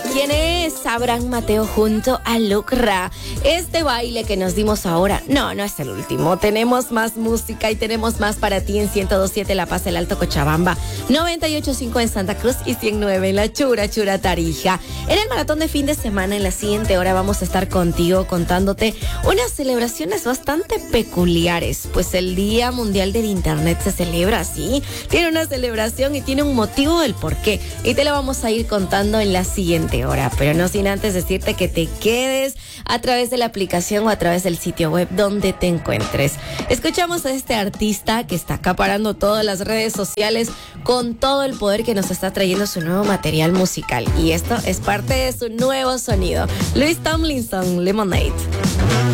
quién es Abraham Mateo junto a Lucra. Este baile que nos dimos ahora, no es el último. Tenemos más música y tenemos más para ti en 102.7 La Paz, el Alto Cochabamba, 98.5 en Santa Cruz y 109 en la Chura Tarija. En el maratón de fin de semana, en la siguiente hora, vamos a estar contigo contándote unas celebraciones bastante peculiares. Pues el Día Mundial del Internet se celebra así. Tiene una celebración y tiene un motivo del por qué. Y te lo vamos a ir contando en la siguiente hora. Pero no sin antes decirte que te quedes a través de la aplicación o a través del sitio web donde te encuentres. Escuchamos a este artista que está acaparando todas las redes sociales con todo el poder que nos está trayendo su nuevo material musical. Y esto es parte de su nuevo sonido. Louis Tomlinson, Lemonade.